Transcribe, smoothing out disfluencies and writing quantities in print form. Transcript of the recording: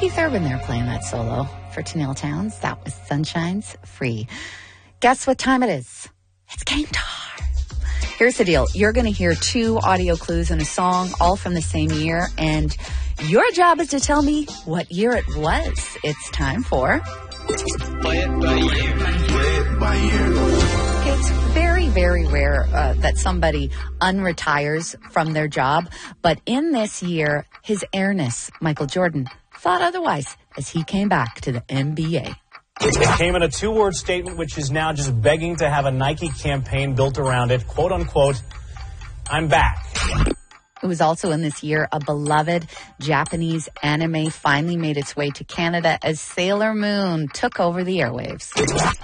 Keith Urban there playing that solo for Tenille Townes. That was Sunshine's Free. Guess what time it is? It's game time. Here's the deal. You're going to hear 2 audio clues in a song, all from the same year, and your job is to tell me what year it was. It's time for... Play it by ear. Play it by ear. Okay, it's very, very rare that somebody unretires from their job, but in this year, His Airness, Michael Jordan, thought otherwise as he came back to the NBA. It came in a 2-word statement, which is now just begging to have a Nike campaign built around it. Quote, unquote, I'm back. It was also in this year a beloved Japanese anime finally made its way to Canada as Sailor Moon took over the airwaves.